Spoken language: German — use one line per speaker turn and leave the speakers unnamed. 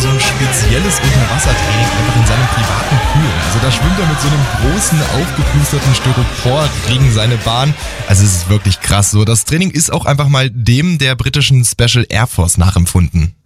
so ein spezielles Unterwassertraining einfach in seinem privaten Pool. Also da schwimmt er mit so einem großen, aufgepusterten Styropor gegen seine Bahn. Also es ist wirklich krass so. Das Training ist auch einfach mal dem der britischen Special Air Force nachempfunden.